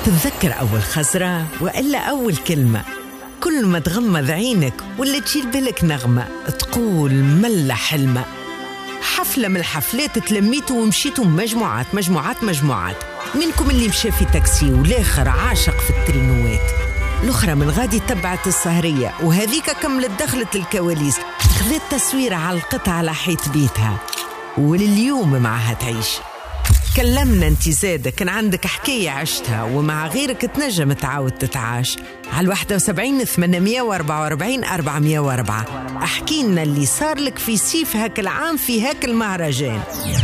تتذكر أول خزرة وإلا أول كلمة؟ كل ما تغمض عينك ولا تشيل بالك نغمة تقول ملا حلمة. حفلة من الحفلات تلميتوا ومشيتوا مجموعات. منكم اللي مشى في تاكسي والآخر عاشق في الترينوات، الأخرى من غادي تبعت السهرية، وهذيك كملت دخلت الكواليس خذت تصوير على القطعة على حيط بيتها ولليوم معها تعيش. كلمنا انت زادة، كان عندك حكاية عشتها ومع غيرك تنجم تعاود تتعاش على 71 844 404. احكي لنا اللي صار لك في سيف هاك العام في هاك المهرجان.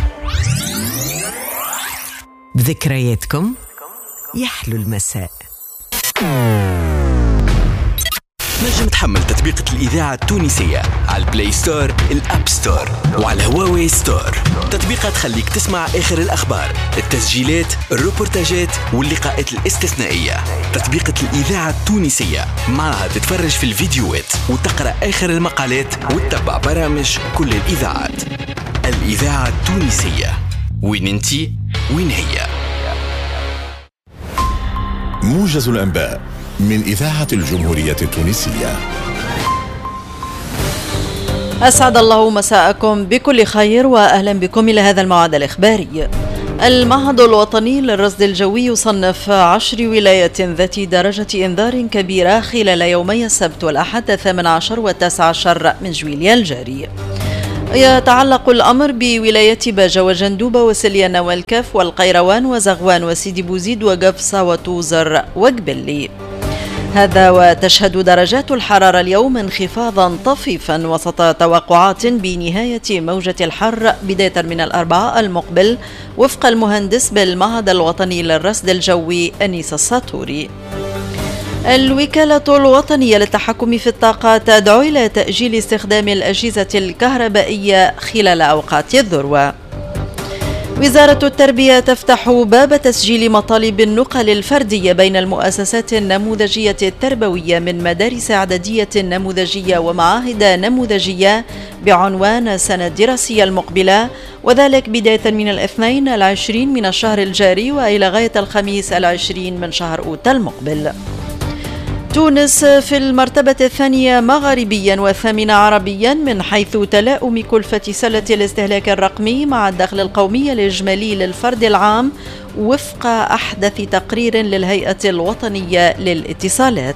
بذكرياتكم يحلو المساء. نجم تحمل تطبيقة الإذاعة التونسية على البلاي ستور، الأب ستور، وعلى هواوي ستور. تطبيقات تخليك تسمع آخر الأخبار، التسجيلات، الروبورتاجات واللقاءات الاستثنائية. تطبيقة الإذاعة التونسية معها تتفرج في الفيديوهات وتقرأ آخر المقالات وتتبع برامج كل الإذاعات. الإذاعة التونسية، وين انتي وين هي. موجز الأنباء من إذاعة الجمهورية التونسية. أسعد الله مساءكم بكل خير وأهلا بكم إلى هذا الموعد الإخباري. المعهد الوطني للرصد الجوي يصنف 10 ولايات ذات درجة إنذار كبيرة خلال يومي السبت والأحد 18 و 19 من جويلية الجاري. يتعلق الأمر بولايات باجة وجندوبة وسليانة والكاف والقيروان وزغوان وسيدي بوزيد وقفصة وتوزر وقبلي. هذا وتشهد درجات الحرارة اليوم انخفاضا طفيفا وسط توقعات بنهاية موجة الحر بداية من الأربعاء المقبل وفق المهندس بالمعهد الوطني للرصد الجوي أنيس الساطوري. الوكالة الوطنية للتحكم في الطاقة تدعو إلى تأجيل استخدام الأجهزة الكهربائية خلال أوقات الذروة. وزارة التربية تفتح باب تسجيل مطالب النقل الفردية بين المؤسسات النموذجية التربوية من مدارس إعدادية نموذجية ومعاهد نموذجية بعنوان السنة الدراسية المقبلة، وذلك بداية من 22 من الشهر الجاري وإلى غاية الخميس 20 من شهر أوت المقبل. تونس في المرتبة الثانية مغاربيا والثامنة عربيا من حيث تلاؤم كلفة سلة الاستهلاك الرقمي مع الدخل القومي الإجمالي للفرد العام وفق أحدث تقرير للهيئة الوطنية للاتصالات.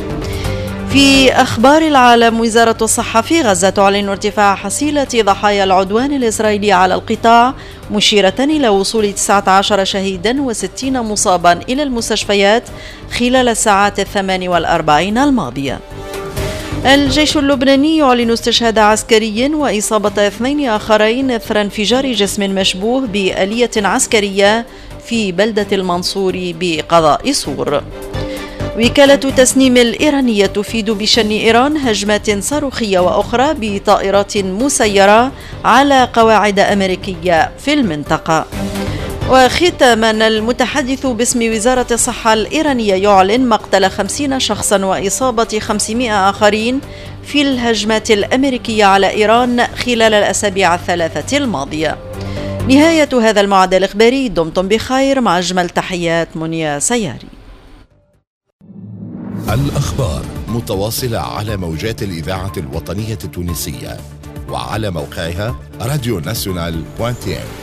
في أخبار العالم، وزارة الصحة في غزة تعلن ارتفاع حصيلة ضحايا العدوان الإسرائيلي على القطاع، مشيرة إلى وصول 19 شهيدا و60 مصابا إلى المستشفيات خلال الساعات 48 الماضية. الجيش اللبناني يعلن استشهاد عسكري وإصابة 2 آخرين إثر انفجار جسم مشبوه بآلية عسكرية في بلدة المنصور بقضاء صور. وكالة تسنيم الإيرانية تفيد بشن إيران هجمات صاروخية وأخرى بطائرات مسيرة على قواعد أمريكية في المنطقة. وختاما، المتحدث باسم وزارة الصحة الإيرانية يعلن مقتل 50 شخصا وإصابة 500 آخرين في الهجمات الأمريكية على إيران خلال الأسابيع الثلاثة الماضية. نهاية هذا الموعد الإخباري، دمتم بخير، مع أجمل تحيات منيا سياري. الأخبار متواصلة على موجات الإذاعة الوطنية التونسية وعلى موقعها radionational.tn.